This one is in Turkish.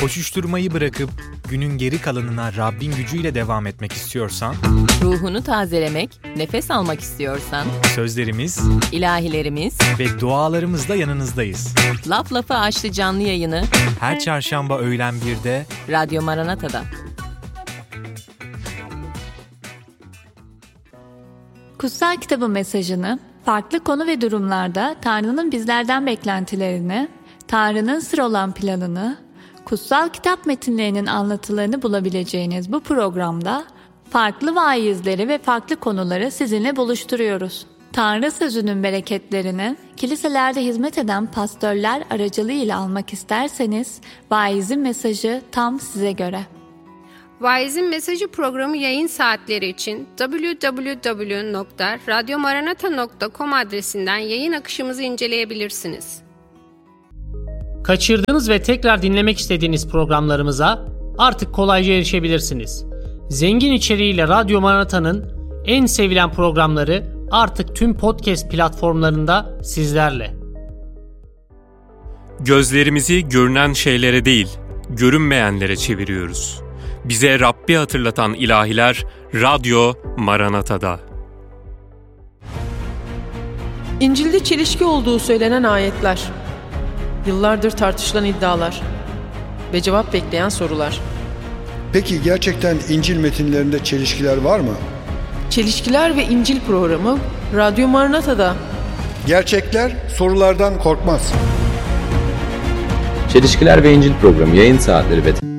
Koşuşturmayı bırakıp günün geri kalanına Rabbin gücüyle devam etmek istiyorsan, ruhunu tazelemek, nefes almak istiyorsan, sözlerimiz, ilahilerimiz ve dualarımızla yanınızdayız. Laf Lafı Açtı canlı yayını Her çarşamba öğlen 1'de Radyo Maranata'da. Kutsal Kitabı mesajını, farklı konu ve durumlarda Tanrı'nın bizlerden beklentilerini, Tanrı'nın sır olan planını, kutsal kitap metinlerinin anlatılarını bulabileceğiniz bu programda farklı vaizleri ve farklı konuları sizinle buluşturuyoruz. Tanrı sözünün bereketlerini kiliselerde hizmet eden pastörler aracılığıyla almak isterseniz vaizin mesajı tam size göre. Vaizin Mesajı programı yayın saatleri için www.radyomaranata.com adresinden yayın akışımızı inceleyebilirsiniz. Kaçırdığınız ve tekrar dinlemek istediğiniz programlarımıza artık kolayca erişebilirsiniz. Zengin içeriğiyle Radyo Maranata'nın en sevilen programları artık tüm podcast platformlarında sizlerle. Gözlerimizi görünen şeylere değil, görünmeyenlere çeviriyoruz. Bize Rabbi hatırlatan ilahiler Radyo Maranata'da. İncil'de çelişki olduğu söylenen ayetler, yıllardır tartışılan iddialar ve cevap bekleyen sorular. Peki gerçekten İncil metinlerinde çelişkiler var mı? Çelişkiler ve İncil programı Radyo Maranata'da. Gerçekler sorulardan korkmaz. Çelişkiler ve İncil programı yayın saatleri ve